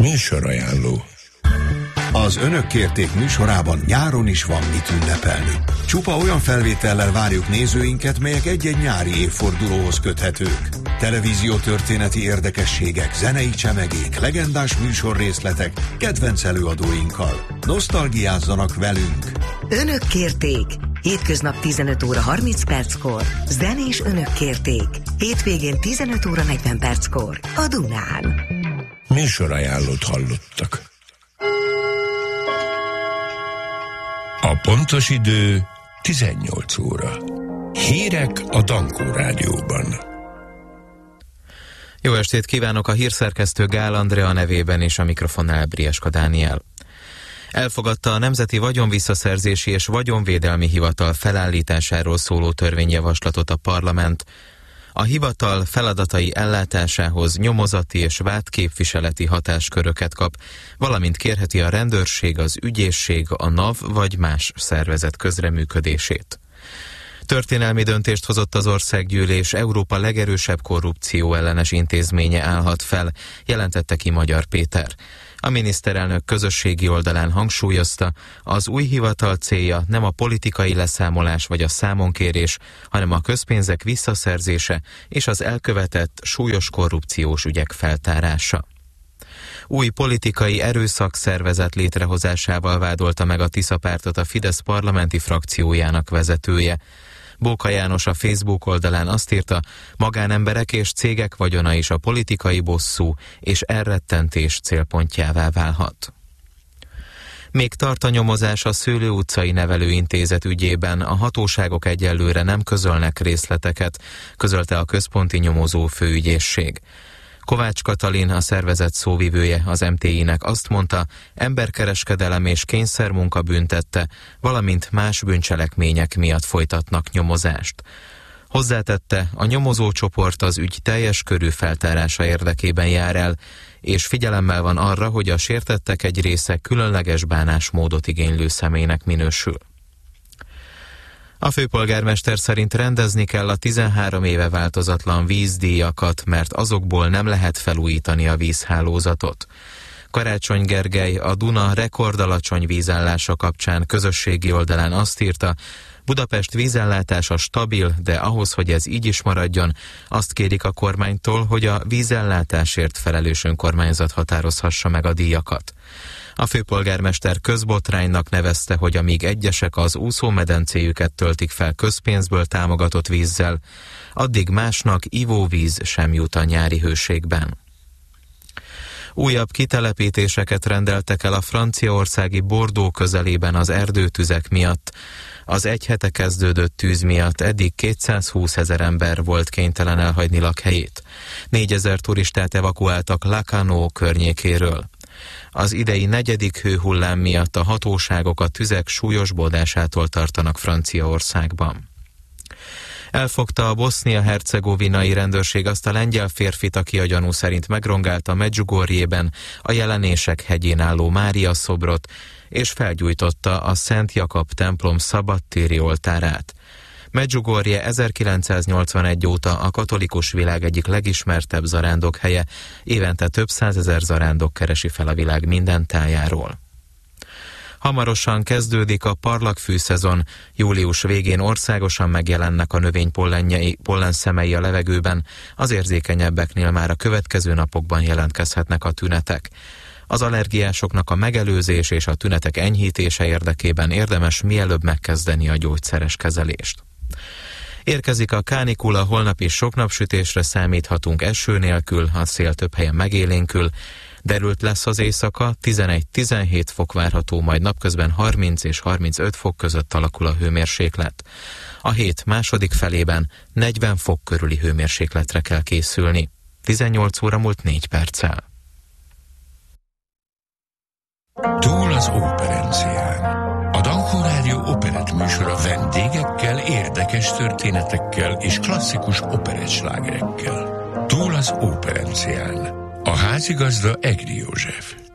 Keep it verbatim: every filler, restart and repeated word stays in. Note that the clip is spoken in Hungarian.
Műsorajánló. Az Önök kérték műsorában nyáron is van mit ünnepelni. Csupa olyan felvétellel várjuk nézőinket, melyek egy-egy nyári évfordulóhoz köthetők. Televíziótörténeti érdekességek, zenei csemegék, legendás műsorrészletek, kedvenc előadóinkkal. Nosztalgiázzanak velünk! Önök kérték! Hétköznap tizenöt óra harminc perckor. Zenés Önök kérték. Hétvégén tizenöt óra negyven perckor. A Dunán. Műsorajánlót hallottak. A pontos idő tizennyolc óra. Hírek a Dankó Rádióban. Jó estét kívánok, a hírszerkesztő Gál Andrea nevében és a mikrofonnál Brieska Dániel. Elfogadta a Nemzeti Vagyonvisszaszerzési és Vagyonvédelmi Hivatal felállításáról szóló törvényjavaslatot a parlament. A hivatal feladatai ellátásához nyomozati és vádképviseleti hatásköröket kap, valamint kérheti a rendőrség, az ügyészség, a NAV vagy más szervezet közreműködését. Történelmi döntést hozott az Országgyűlés, Európa legerősebb korrupció ellenes intézménye állhat fel, jelentette ki Magyar Péter. A miniszterelnök közösségi oldalán hangsúlyozta, az új hivatal célja nem a politikai leszámolás vagy a számonkérés, hanem a közpénzek visszaszerzése és az elkövetett súlyos korrupciós ügyek feltárása. Új politikai erőszakszervezet létrehozásával vádolta meg a Tisza pártot a Fidesz parlamenti frakciójának vezetője. Bóka János a Facebook oldalán azt írta, magánemberek és cégek vagyona is a politikai bosszú és elrettentés célpontjává válhat. Még tart a nyomozás a Szőlő utcai nevelőintézet ügyében, a hatóságok egyelőre nem közölnek részleteket, közölte a központi nyomozó főügyészség. Kovács Katalin, a szervezet szóvivője az em té i-nek azt mondta, emberkereskedelem és kényszermunka büntette, valamint más bűncselekmények miatt folytatnak nyomozást. Hozzátette, a nyomozócsoport az ügy teljes körű feltárása érdekében jár el, és figyelemmel van arra, hogy a sértettek egy része különleges bánásmódot igénylő személynek minősül. A főpolgármester szerint rendezni kell a tizenhárom éve változatlan vízdíjakat, mert azokból nem lehet felújítani a vízhálózatot. Karácsony Gergely a Duna rekordalacsony vízállása kapcsán közösségi oldalán azt írta, Budapest vízellátása stabil, de ahhoz, hogy ez így is maradjon, azt kérik a kormánytól, hogy a vízellátásért felelős önkormányzat határozhassa meg a díjakat. A főpolgármester közbotránynak nevezte, hogy amíg egyesek az úszómedencéjüket töltik fel közpénzből támogatott vízzel, addig másnak ivóvíz sem jut a nyári hőségben. Újabb kitelepítéseket rendeltek el a franciaországi Bordeaux közelében az erdőtüzek miatt. Az egy hete kezdődött tűz miatt eddig kétszázhúszezer ember volt kénytelen elhagyni lakhelyét. négyezer turistát evakuáltak Lacanau környékéről. Az idei negyedik hőhullám miatt a hatóságok a tüzek súlyosbodásától tartanak Franciaországban. Elfogta a bosznia-hercegovinai rendőrség azt a lengyel férfit, aki a gyanú szerint megrongálta Medjugorjében a Jelenések hegyén álló Mária szobrot, és felgyújtotta a Szent Jakab templom szabadtéri oltárát. Medjugorje ezerkilencszáznyolcvanegy óta a katolikus világ egyik legismertebb zarándokhelye, évente több százezer zarándok keresi fel a világ minden tájáról. Hamarosan kezdődik a parlagfű szezon, július végén országosan megjelennek a növény pollenszemei a levegőben, az érzékenyebbeknél már a következő napokban jelentkezhetnek a tünetek. Az allergiásoknak a megelőzés és a tünetek enyhítése érdekében érdemes mielőbb megkezdeni a gyógyszeres kezelést. Érkezik a kánikula, holnap is sok napsütésre számíthatunk eső nélkül, a szél több helyen megélénkül, derült lesz az éjszaka, tizenegy-tizenhét fok várható, majd napközben harminc és harmincöt fok között alakul a hőmérséklet. A hét második felében negyven fok körüli hőmérsékletre kell készülni. tizennyolc óra múlt négy perccel. Túl az operencián. A Dankó Rádió operett műsora vendégekkel, érdekes történetekkel és klasszikus operettslágerekkel. Túl az operencián. A házigazda Egri József.